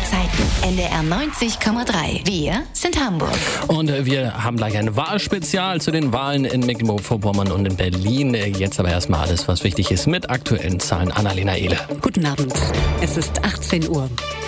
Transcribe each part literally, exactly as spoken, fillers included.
Zeiten. N D R neunzig Komma drei. Wir sind Hamburg. Und wir haben gleich ein Wahlspezial zu den Wahlen in Mecklenburg-Vorpommern und in Berlin. Jetzt aber erstmal alles, was wichtig ist mit aktuellen Zahlen. Annalena Ehle. Guten Abend. Es ist achtzehn Uhr.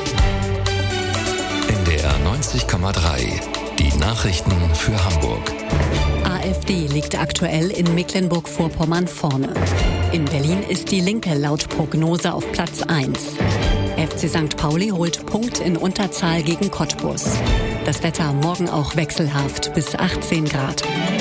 N D R neunzig Komma drei. Die Nachrichten für Hamburg. AfD liegt aktuell in Mecklenburg-Vorpommern vorne. In Berlin ist die Linke laut Prognose auf Platz eins. F C Sankt Pauli holt Punkt in Unterzahl gegen Cottbus. Das Wetter morgen auch wechselhaft bis achtzehn Grad.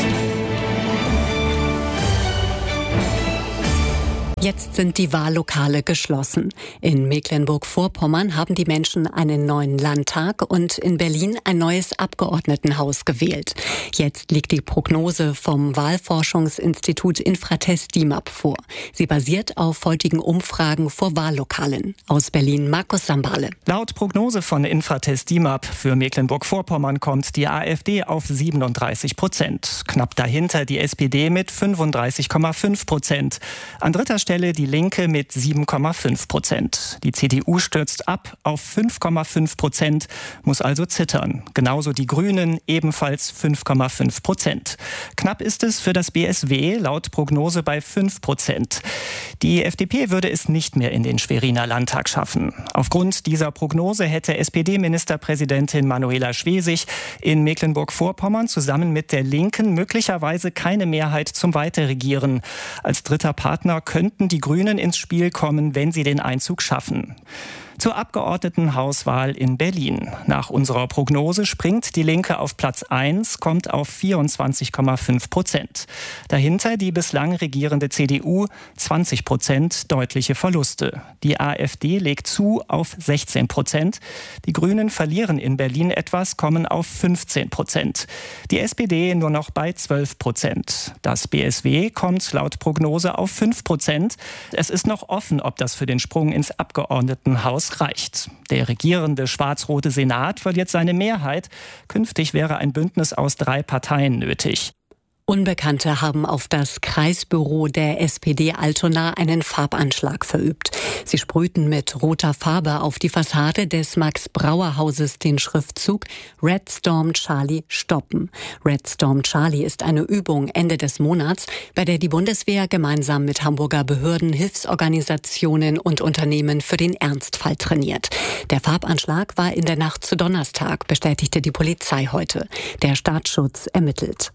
Jetzt sind die Wahllokale geschlossen. In Mecklenburg-Vorpommern haben die Menschen einen neuen Landtag und in Berlin ein neues Abgeordnetenhaus gewählt. Jetzt liegt die Prognose vom Wahlforschungsinstitut Infratest DIMAP vor. Sie basiert auf heutigen Umfragen vor Wahllokalen. Aus Berlin Markus Sambale. Laut Prognose von Infratest DIMAP für Mecklenburg-Vorpommern kommt die AfD auf siebenunddreißig Prozent. Knapp dahinter die S P D mit fünfunddreißig Komma fünf Prozent. An dritter Stelle die Linke mit sieben Komma fünf Prozent. Die C D U stürzt ab auf fünf Komma fünf Prozent, muss also zittern. Genauso die Grünen, ebenfalls fünf Komma fünf Prozent. Knapp ist es für das B S W, laut Prognose bei fünf Prozent. Die F D P würde es nicht mehr in den Schweriner Landtag schaffen. Aufgrund dieser Prognose hätte S P D-Ministerpräsidentin Manuela Schwesig in Mecklenburg-Vorpommern zusammen mit der Linken möglicherweise keine Mehrheit zum Weiterregieren. Als dritter Partner könnten die Grünen ins Spiel kommen, wenn sie den Einzug schaffen. Zur Abgeordnetenhauswahl in Berlin. Nach unserer Prognose springt die Linke auf Platz eins, kommt auf vierundzwanzig Komma fünf Prozent. Dahinter die bislang regierende C D U, zwanzig Prozent, deutliche Verluste. Die AfD legt zu auf sechzehn Prozent. Die Grünen verlieren in Berlin etwas, kommen auf fünfzehn Prozent. Die S P D nur noch bei zwölf Prozent. Das B S W kommt laut Prognose auf fünf Prozent. Es ist noch offen, ob das für den Sprung ins Abgeordnetenhaus reicht. Der regierende schwarz-rote Senat verliert seine Mehrheit. Künftig wäre ein Bündnis aus drei Parteien nötig. Unbekannte haben auf das Kreisbüro der S P D Altona einen Farbanschlag verübt. Sie sprühten mit roter Farbe auf die Fassade des Max-Brauer-Hauses den Schriftzug Red Storm Charlie stoppen. Red Storm Charlie ist eine Übung Ende des Monats, bei der die Bundeswehr gemeinsam mit Hamburger Behörden, Hilfsorganisationen und Unternehmen für den Ernstfall trainiert. Der Farbanschlag war in der Nacht zu Donnerstag, bestätigte die Polizei heute. Der Staatsschutz ermittelt.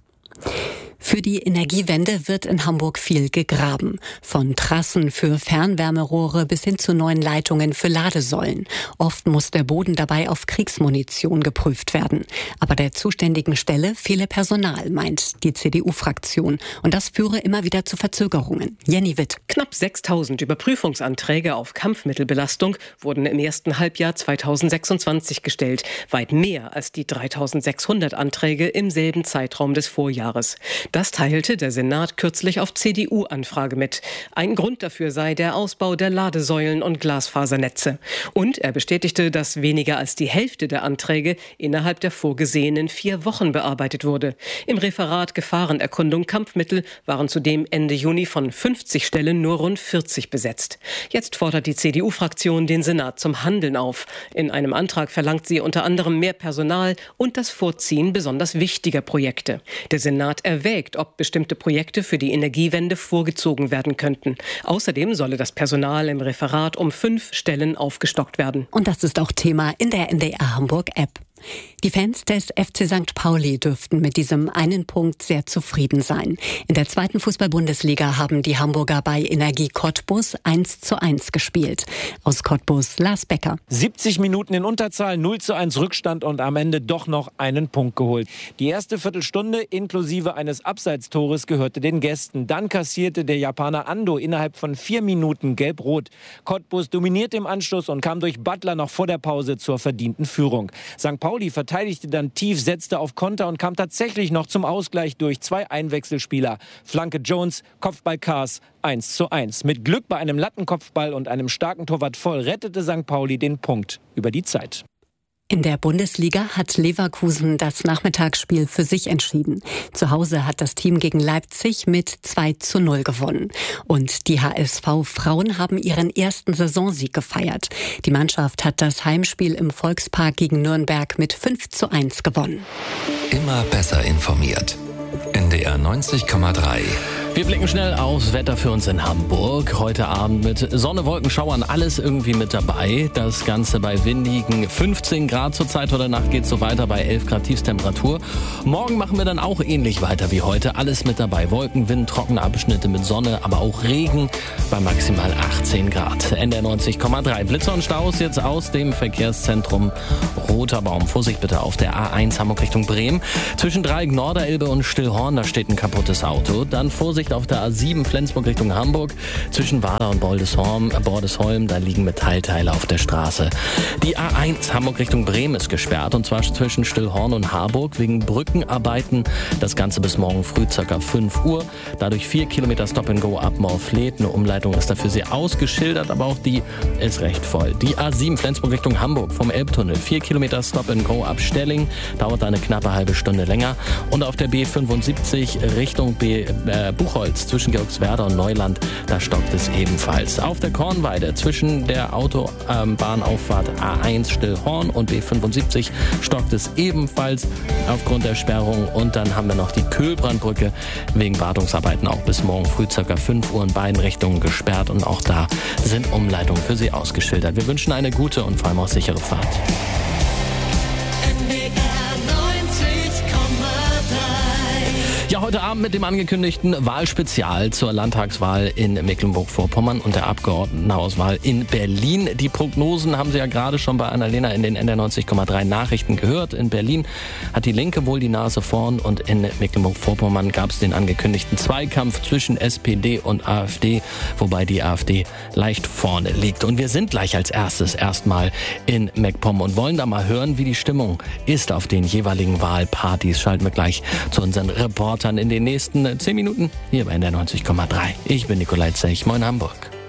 Für die Energiewende wird in Hamburg viel gegraben. Von Trassen für Fernwärmerohre bis hin zu neuen Leitungen für Ladesäulen. Oft muss der Boden dabei auf Kriegsmunition geprüft werden. Aber der zuständigen Stelle fehle Personal, meint die C D U-Fraktion. Und das führe immer wieder zu Verzögerungen. Jenny Witt. Knapp sechstausend Überprüfungsanträge auf Kampfmittelbelastung wurden im ersten Halbjahr zweitausendsechsundzwanzig gestellt. Weit mehr als die dreitausendsechshundert Anträge im selben Zeitraum des Vorjahres. Das teilte der Senat kürzlich auf C D U-Anfrage mit. Ein Grund dafür sei der Ausbau der Ladesäulen und Glasfasernetze. Und er bestätigte, dass weniger als die Hälfte der Anträge innerhalb der vorgesehenen vier Wochen bearbeitet wurde. Im Referat Gefahrenerkundung Kampfmittel waren zudem Ende Juni von fünfzig Stellen nur rund vierzig besetzt. Jetzt fordert die C D U-Fraktion den Senat zum Handeln auf. In einem Antrag verlangt sie unter anderem mehr Personal und das Vorziehen besonders wichtiger Projekte. Der Senat erwägt, ob bestimmte Projekte für die Energiewende vorgezogen werden könnten. Außerdem solle das Personal im Referat um fünf Stellen aufgestockt werden. Und das ist auch Thema in der N D R Hamburg-App. Die Fans des F C Sankt Pauli dürften mit diesem einen Punkt sehr zufrieden sein. In der zweiten Fußball-Bundesliga haben die Hamburger bei Energie Cottbus eins zu eins gespielt. Aus Cottbus Lars Becker. siebzig Minuten in Unterzahl, null zu eins Rückstand und am Ende doch noch einen Punkt geholt. Die erste Viertelstunde inklusive eines Abseitstores gehörte den Gästen. Dann kassierte der Japaner Ando innerhalb von vier Minuten gelb-rot. Cottbus dominierte im Anschluss und kam durch Butler noch vor der Pause zur verdienten Führung. Sankt Pauli verteidigte dann tief, setzte auf Konter und kam tatsächlich noch zum Ausgleich durch zwei Einwechselspieler. Flanke Jones, Kopfball Kaas, eins zu eins. Mit Glück bei einem Lattenkopfball und einem starken Torwart Voll rettete Sankt Pauli den Punkt über die Zeit. In der Bundesliga hat Leverkusen das Nachmittagsspiel für sich entschieden. Zu Hause hat das Team gegen Leipzig mit zwei zu null gewonnen. Und die H S V-Frauen haben ihren ersten Saisonsieg gefeiert. Die Mannschaft hat das Heimspiel im Volkspark gegen Nürnberg mit fünf zu eins gewonnen. Immer besser informiert. N D R neunzig Komma drei. Wir blicken schnell aufs Wetter für uns in Hamburg. Heute Abend mit Sonne, Wolken, Schauern, alles irgendwie mit dabei. Das Ganze bei windigen fünfzehn Grad zur Zeit. Heute Nacht geht es so weiter bei elf Grad Tiefstemperatur. Morgen machen wir dann auch ähnlich weiter wie heute. Alles mit dabei. Wolken, Wind, trockene Abschnitte mit Sonne, aber auch Regen bei maximal achtzehn Grad. N D R neunzig Komma drei. Blitzer und Staus jetzt aus dem Verkehrszentrum Roter Baum. Vorsicht bitte auf der A eins Hamburg Richtung Bremen. Zwischen Dreieck Norderelbe und Stillhorn, da steht ein kaputtes Auto. Dann Vorsicht auf der A sieben Flensburg Richtung Hamburg. Zwischen Wader und Boldesholm, Bordesholm, da liegen Metallteile auf der Straße. Die A eins Hamburg Richtung Bremen ist gesperrt, und zwar zwischen Stillhorn und Harburg wegen Brückenarbeiten. Das Ganze bis morgen früh ca. fünf Uhr. Dadurch vier Kilometer Stop-and-Go ab Morfleet. Eine Umleitung ist dafür sehr ausgeschildert, aber auch die ist recht voll. Die A sieben Flensburg Richtung Hamburg vom Elbtunnel. vier Kilometer Stop-and-Go ab Stelling. Dauert eine knappe halbe Stunde länger. Und auf der B fünfundsiebzig Richtung B, äh, Buchholz zwischen Georgswerda und Neuland, da stockt es ebenfalls. Auf der Kornweide zwischen der Autobahnauffahrt ähm, A eins Stillhorn und B fünfundsiebzig stockt es ebenfalls aufgrund der Sperrung. Und dann haben wir noch die Köhlbrandbrücke wegen Wartungsarbeiten auch bis morgen früh ca. fünf Uhr in beiden Richtungen gesperrt, und auch da sind Umleitungen für Sie ausgeschildert. Wir wünschen eine gute und vor allem auch sichere Fahrt. Ja, heute Abend mit dem angekündigten Wahlspezial zur Landtagswahl in Mecklenburg-Vorpommern und der Abgeordnetenauswahl in Berlin. Die Prognosen haben Sie ja gerade schon bei Annalena in den N D R neunzig Komma drei Nachrichten gehört. In Berlin hat die Linke wohl die Nase vorn, und in Mecklenburg-Vorpommern gab es den angekündigten Zweikampf zwischen S P D und AfD, wobei die AfD leicht vorne liegt. Und wir sind gleich als erstes erstmal in MacPom und wollen da mal hören, wie die Stimmung ist auf den jeweiligen Wahlpartys. Schalten wir gleich zu unseren Reportern in den nächsten zehn Minuten hier bei N D R neunzig Komma drei. Ich bin Nikolai Zech. Moin Hamburg.